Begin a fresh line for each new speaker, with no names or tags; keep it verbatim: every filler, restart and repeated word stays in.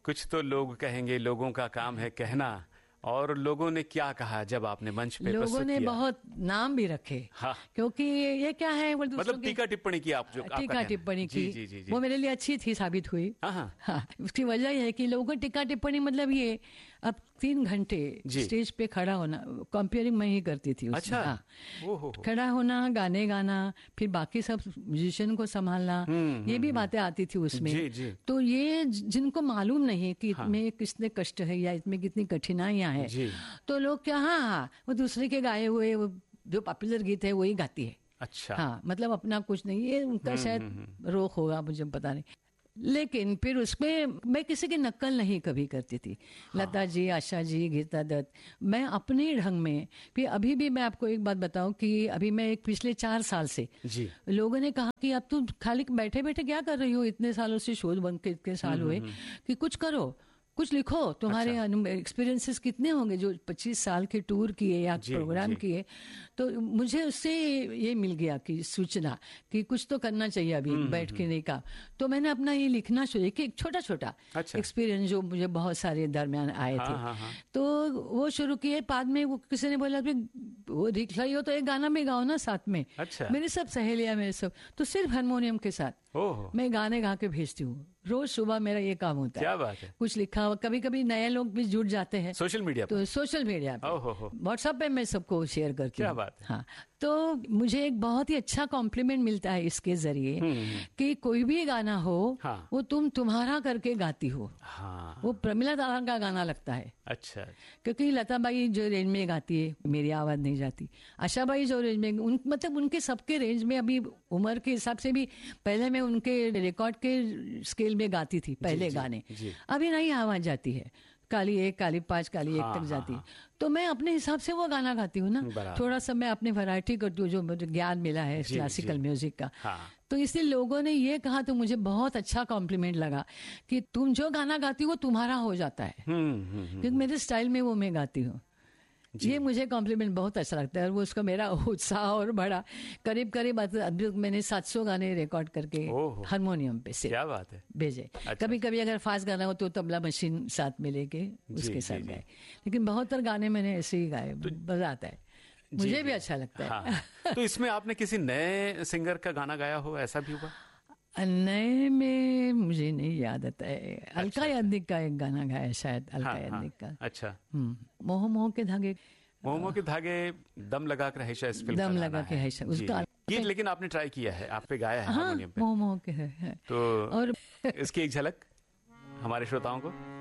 कुछ तो लोग कहेंगे, लोगों का काम है कहना, और लोगों ने क्या कहा जब आपने मंच पे प्रस्तुत किया?
लोगों ने बहुत नाम भी रखे।
हाँ।
क्योंकि ये क्या है, वो
मतलब टीका टिप्पणी की आप जो
टीका टिप्पणी की
जी, जी, जी, जी।
वो मेरे लिए अच्छी थी, साबित हुई।
हाँ।
हाँ, उसकी वजह यह है कि लोगों को टीका टिप्पणी मतलब ये अब तीन घंटे स्टेज पे खड़ा होना, कंपेयरिंग मैं ही करती थी उसमें।
अच्छा।
हाँ।
ओ हो हो।
खड़ा होना, गाने गाना, फिर बाकी सब म्यूजिशियन को संभालना, ये भी बातें आती थी उसमें।
जी, जी।
तो ये जिनको मालूम नहीं कि
हाँ।
इसमें कितने कष्ट है या इसमें कितनी कठिनाइयां हैं,
जी।
तो लोग क्या, हाँ हाँ वो दूसरे के गाए हुए वो जो पॉपुलर गीत है वही गाती है।
अच्छा।
हाँ, मतलब अपना कुछ नहीं, ये उनका शायद रोक होगा, मुझे पता नहीं। लेकिन फिर उसमें मैं किसी की नकल नहीं कभी करती थी। हाँ। लता जी, आशा जी, गीता दत्त, मैं अपने ढंग में। फिर अभी भी मैं आपको एक बात बताऊं कि अभी मैं एक पिछले चार साल से जी। लोगों ने कहा कि अब तुम खाली बैठे बैठे क्या कर रही हो, इतने सालों से शोध बंद के इतने साल हुए कि कुछ करो, कुछ लिखो, तुम्हारे अच्छा। एक्सपीरियंसेस कितने होंगे जो पच्चीस साल के टूर किए या प्रोग्राम किए। तो मुझे उससे ये मिल गया कि सूचना कि कुछ तो करना चाहिए अभी बैठ के नहीं का। तो मैंने अपना ये लिखना शुरू किया, एक छोटा छोटा एक्सपीरियंस जो मुझे बहुत सारे दरमियान आए थे। हाँ, हाँ। तो वो शुरू किए। बाद में वो किसी ने बोला वो लिख रही हो तो एक गाना में गाओ ना साथ में। अच्छा। मेरी सब सहेलियां, मेरे सब, तो सिर्फ हारमोनियम के साथ मैं गाने गा के भेजती हूँ। रोज सुबह मेरा ये काम होता है।
क्या बात है।
कुछ लिखा हुआ, कभी कभी नए लोग भी जुड़ जाते हैं
सोशल मीडिया
तो सोशल मीडिया पे, व्हाट्सएप पे मैं सबको शेयर करती हूँ।
क्या बात है।
हाँ, तो मुझे एक बहुत ही अच्छा कॉम्प्लीमेंट मिलता है इसके जरिए कि कोई भी गाना हो हाँ। वो तुम तुम्हारा करके गाती हो। हाँ। वो प्रमिला दादा का गाना लगता है।
अच्छा।
क्योंकि लता बाई जो रेंज में गाती है मेरी आवाज नहीं जाती, आशा बाई जो रेंज में, उन, मतलब उनके सबके रेंज में, अभी उम्र के हिसाब से भी पहले मैं उनके रिकॉर्ड के स्केल में गाती थी पहले जी, गाने जी। अभी नहीं आवाज जाती है, काली एक, काली पांच, काली हाँ, एक तक जाती है। हाँ, तो मैं अपने हिसाब से वो गाना गाती हूँ ना, थोड़ा सा मैं अपनी वैरायटी करती हूँ जो मुझे ज्ञान मिला है जी, क्लासिकल जी, म्यूजिक का। हाँ। तो इसलिए लोगों ने ये कहा तो मुझे बहुत अच्छा कॉम्प्लीमेंट लगा कि तुम जो गाना गाती हो वो तुम्हारा हो जाता है, क्योंकि मेरे स्टाइल में वो मैं गाती हूँ। ये मुझे कॉम्प्लीमेंट बहुत अच्छा लगता है और वो उसका मेरा उत्साह और बढ़ा। करीब करीब मैंने सात सौ गाने रिकॉर्ड करके हारमोनियम पे से क्या बात है भेजे। अच्छा। कभी कभी अगर फास्ट गाना हो तो तबला मशीन साथ में लेके उसके साथ गाए, लेकिन बहुत गाने मैंने ऐसे ही गाए। मजा आता है, मुझे भी अच्छा लगता है।
हाँ। तो इसमें आपने किसी नए सिंगर का गाना गाया हो, ऐसा भी हुआ?
नए में मुझे नहीं याद आता है। अच्छा, अलका याग्निक का एक गाना गाया शायद, अलका हाँ, याग्निक का।
अच्छा।
मोह मोह के धागे,
मोह मोह के धागे, दम लगा कर है शायद, फिल्म
दम लगा के है उसका
गीत, लेकिन आपने ट्राई किया है, आप पे गाया है
हाँ,
हारमोनियम पे।
मोह मोह के है।
तो और इसकी एक झलक हमारे श्रोताओं को।